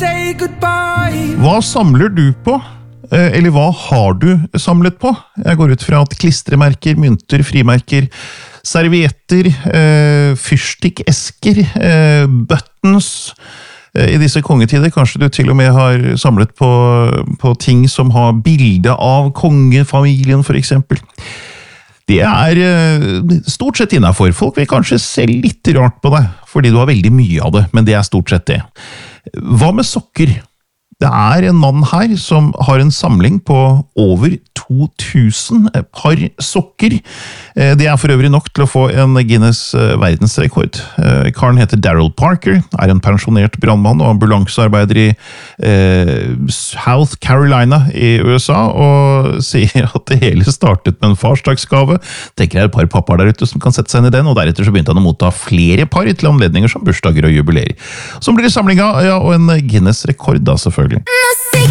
say goodbye. Hva samler du på? Eller hva har du samlet på? Jeg går ut fra at klistremerker, mynter, frimerker, servietter, fyrstikkesker, buttons. I disse kongetider kanskje du til og med har samlet på ting som har bilde av kongefamilien for eksempel. Det stort sett innenfor. Folk vil kanskje se litt rart på deg, fordi du har veldig mye av det, men det stort sett det. Hva med sokker? Det en mann her som har en samling på over 2000 par sokker. Det for øvrig nok til å få en Guinness verdensrekord. Karen heter Daryl Parker, en pensjonert brandmann og ambulansearbeider i South Carolina i USA, og sier at det hele startet med en farsdagsgave. Tenker et par pappaer der ute som kan sette seg inn i den, og deretter så begynte han å motta flere par til anledninger som bursdager og jubileer. Så blir det samling av, ja, og en Guinness-rekord da selvfølgelig.